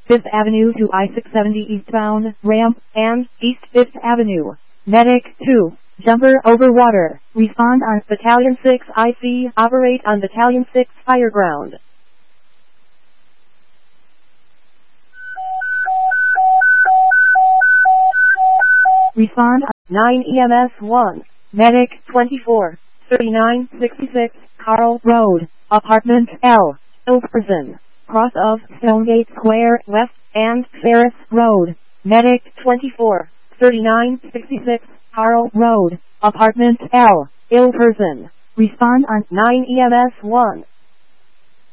5th Avenue to I-670 eastbound, ramp, and East 5th Avenue. Medic 2, jumper over water. Respond on Battalion 6 IC, operate on Battalion 6 fire ground. Respond on 9 EMS 1, Medic 24, 3966, Carl Road, Apartment L, Ilperson, cross of Stonegate Square West and Ferris Road. Medic 24, 3966, Carl Road, Apartment L, Ilperson. Respond on 9 EMS 1.